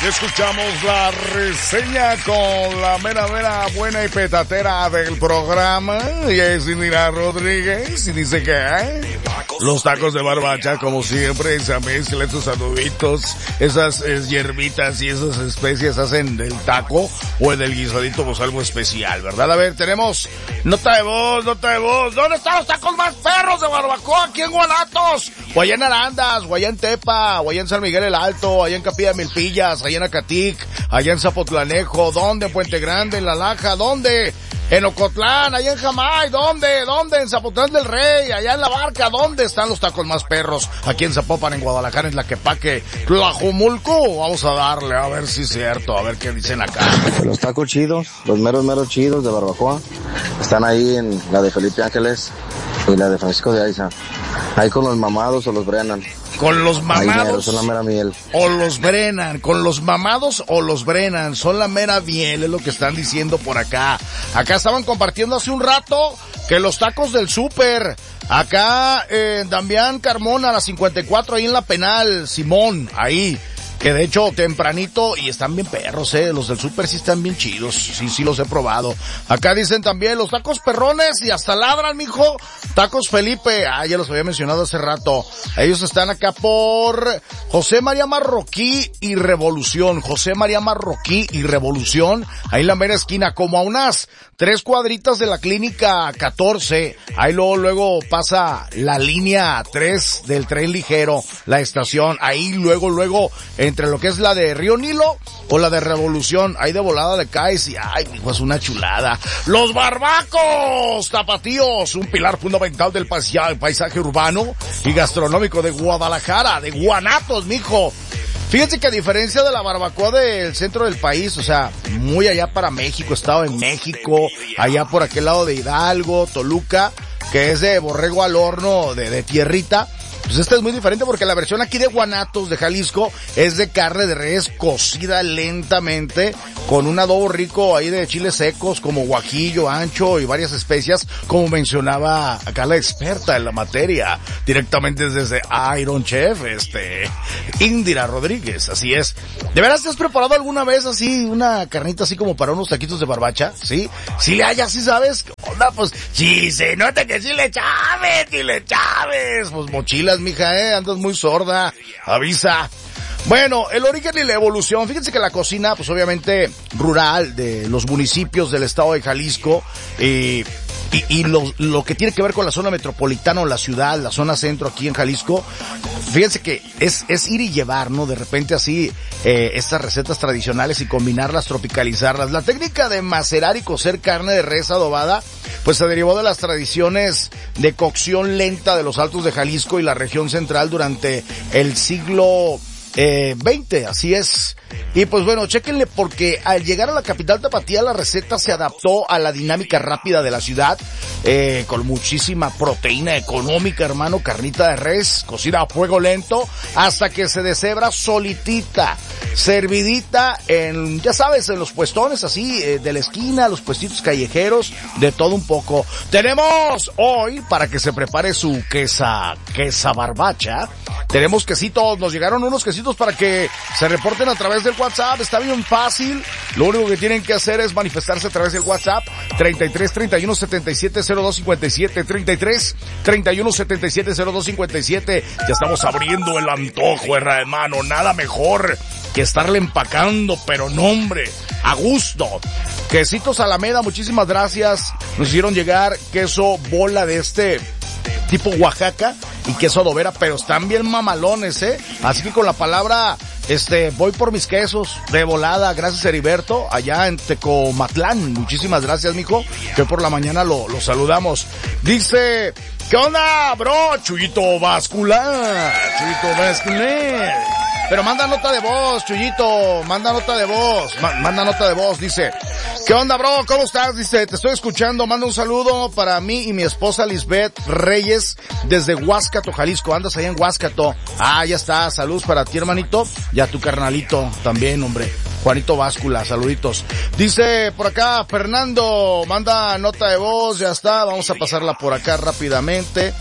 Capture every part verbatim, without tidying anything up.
Escuchamos la reseña con la mera mera buena y petatera del programa. Y es Indira Rodríguez y dice que ¿eh? los tacos de barbacha, como siempre, esa mezcla, esos adobitos, esas eh, hierbitas y esas especias hacen del taco o del guisadito pues algo especial, ¿verdad? A ver, tenemos nota de voz, nota de voz. ¿Dónde están los tacos más perros de barbacoa? Aquí en Guanatos, o allá en Arandas, o allá en Tepa, o allá en San Miguel el Alto, allá en Capilla de Milpillas, allá en Acatic, allá en Zapotlanejo, ¿dónde? En Puente Grande, en La Laja, ¿dónde? En Ocotlán, allá en Jamay, ¿dónde? ¿Dónde? En Zapotlán del Rey, allá en La Barca, ¿dónde están los tacos más perros? Aquí en Zapopan, en Guadalajara, en Tlaquepaque, Tlajumulco. Vamos a darle, a ver si es cierto, a ver qué dicen acá. Los tacos chidos, los meros meros chidos de barbacoa, están ahí en la de Felipe Ángeles y la de Francisco de Aiza. Ahí con los mamados o los brenan. Con los mamados. Son la mera miel. O los brenan. Con los mamados o los brenan. Son la mera miel, es lo que están diciendo por acá. Acá estaban compartiendo hace un rato que los tacos del súper. Acá, eh, Damián Carmona, a las cincuenta y cuatro, ahí en la Penal. Simón, ahí. Que de hecho, tempranito, y están bien perros, eh, los del súper sí están bien chidos, sí, sí los he probado. Acá dicen también, los tacos perrones, y hasta ladran, mijo, tacos Felipe, ah, ya los había mencionado hace rato. Ellos están acá por José María Marroquí y Revolución, José María Marroquí y Revolución, ahí en la mera esquina, como a unas tres cuadritas de la clínica catorce, ahí luego, luego pasa la línea tres del tren ligero, la estación, ahí luego, luego, entre lo que es la de Río Nilo o la de Revolución, ahí de volada le caes y ay, mijo, es una chulada. Los barbacos tapatíos, un pilar fundamental del paisaje urbano y gastronómico de Guadalajara, de Guanatos, mijo. Fíjense que a diferencia de la barbacoa del centro del país, o sea, muy allá para México, Estado de México, allá por aquel lado de Hidalgo, Toluca, que es de borrego al horno, de, de tierrita, pues esta es muy diferente porque la versión aquí de Guanatos, de Jalisco, es de carne de res cocida lentamente con un adobo rico ahí de chiles secos como guajillo, ancho y varias especias, como mencionaba acá la experta en la materia, directamente desde Iron Chef, este, Indira Rodríguez, así es. ¿De veras te has preparado alguna vez así una carnita así como para unos taquitos de barbacha? ¿Sí? ¿Sí le hayas, sí sabes? ¿Qué onda? Pues, sí, se nota que sí le chaves, sí le chaves. Pues mochilas, mija, eh, andas muy sorda, avisa. Bueno, el origen y la evolución, fíjense que la cocina, pues obviamente rural de los municipios del estado de Jalisco, eh, y, y lo, lo que tiene que ver con la zona metropolitana o la ciudad, la zona centro aquí en Jalisco, fíjense que es, es ir y llevar, ¿no? De repente así, eh, estas recetas tradicionales y combinarlas, tropicalizarlas. La técnica de macerar y cocer carne de res adobada, pues se derivó de las tradiciones de cocción lenta de los Altos de Jalisco y la región central durante el siglo Eh, veinte, así es. Y pues bueno, chéquenle porque al llegar a la capital tapatía la receta se adaptó a la dinámica rápida de la ciudad, eh, con muchísima proteína económica, hermano, carnita de res, cocida a fuego lento, hasta que se deshebra solitita, servidita en, ya sabes, en los puestones así, eh, de la esquina, los puestitos callejeros, de todo un poco. Tenemos hoy, para que se prepare su quesa, quesa barbacha, tenemos quesitos, nos llegaron unos quesitos para que se reporten a través del WhatsApp, está bien fácil, lo único que tienen que hacer es manifestarse a través del WhatsApp, treinta y tres, treinta y uno, setenta y siete, cero dos cincuenta y siete, treinta y tres, treinta y uno, setenta y siete, cero dos cincuenta y siete, ya estamos abriendo el antojo, hermano, nada mejor que estarle empacando, pero no hombre, a gusto. Quesitos Alameda, muchísimas gracias, nos hicieron llegar queso bola de este tipo Oaxaca y queso adobera, pero están bien mamalones, eh, así que con la palabra, este, voy por mis quesos de volada, gracias Heriberto, allá en Tecomatlán, muchísimas gracias, mijo, que por la mañana lo, lo saludamos. Dice, ¿qué onda, bro? Chuyito vascular, Chuyito vascular. Pero manda nota de voz, Chuyito, manda nota de voz, ma- manda nota de voz, dice, ¿qué onda, bro? ¿Cómo estás? Dice, te estoy escuchando, manda un saludo para mí y mi esposa Lisbeth Reyes desde Huáscato, Jalisco, andas allá en Huáscato. Ah, ya está, saludos para ti, hermanito, y a tu carnalito también, hombre, Juanito Báscula, saluditos. Dice por acá, Fernando, manda nota de voz, ya está, vamos a pasarla por acá rápidamente.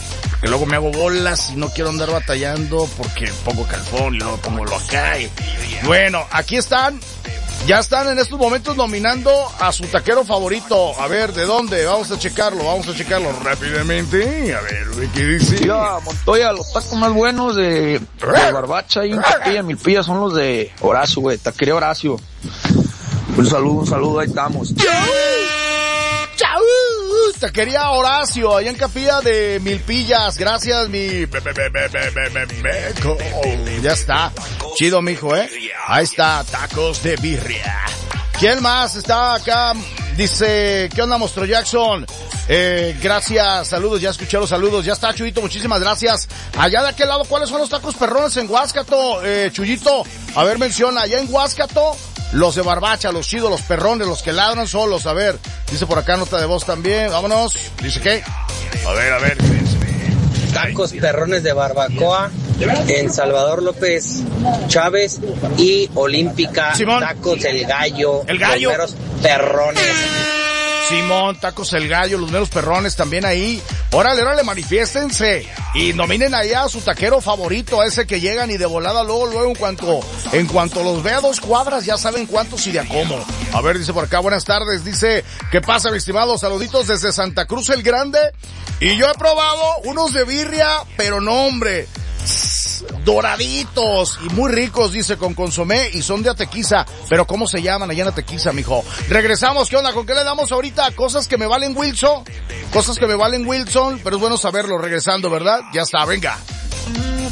porque luego me hago bolas y no quiero andar batallando porque pongo calzón y luego pongo lo acá. Y, bueno, aquí están, ya están en estos momentos nominando a su taquero favorito. A ver, ¿de dónde? Vamos a checarlo, vamos a checarlo rápidamente. A ver, ¿qué dice? Mira, Montoya, los tacos más buenos de, de Barbacha y en Capilla, Milpilla son los de Horacio, güey, taquería Horacio. Un saludo, un saludo, ahí estamos. ¡Chau! Taquería Horacio, allá en Capilla de Milpillas. Gracias, mi... Be, be, be, be, be, be, be, oh, ya está. Chido, mijo, ¿eh? Ahí está, tacos de birria. ¿Quién más está acá? Dice, ¿qué onda, Monstruo Jackson? Eh, gracias, saludos, ya escuché los saludos. Ya está, Chuyito, muchísimas gracias. Allá de aquel lado, ¿cuáles son los tacos perrones en Huáscato? Eh, Chuyito, a ver, menciona, allá en Huáscato... Los de Barbacha, los chidos, los perrones, los que ladran solos. A ver, dice por acá nota de voz también. Vámonos. ¿Dice qué? A ver, a ver. Tacos perrones de barbacoa en Salvador López Chávez y Olímpica. Simón. Tacos El Gallo. El Gallo. Los meros perrones. Simón, Tacos El Gallo, los meros perrones también ahí. Órale, órale, manifiéstense y nominen allá a su taquero favorito, a ese que llegan y de volada luego, luego en cuanto, en cuanto los vea a dos cuadras ya saben cuántos y de a cómo. A ver, dice por acá, buenas tardes, dice, ¿qué pasa, mi estimado? Saluditos desde Santa Cruz el Grande, y yo he probado unos de birria, pero no, hombre, doraditos y muy ricos, dice, con consomé, y son de Atequiza. Pero ¿cómo se llaman allá en Atequiza, mijo? Regresamos, ¿qué onda? ¿Con qué le damos ahorita? Cosas que me valen Wilson, cosas que me valen Wilson, pero es bueno saberlo regresando, ¿verdad? Ya está, venga.